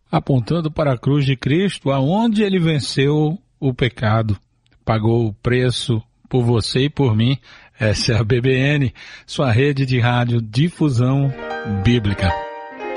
apontando para a cruz de Cristo, aonde ele venceu o pecado, pagou o preço por você e por mim. Essa é a BBN, sua rede de rádio difusão bíblica.